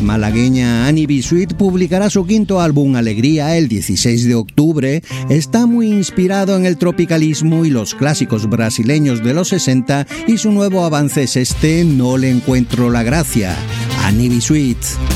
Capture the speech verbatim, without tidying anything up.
malagueña Annie B. Sweet publicará su quinto álbum Alegría el dieciséis de octubre. Está muy inspirado en el tropicalismo y los clásicos brasileños de los sesenta y su nuevo avance es este No le encuentro la gracia. Annie B. Sweet.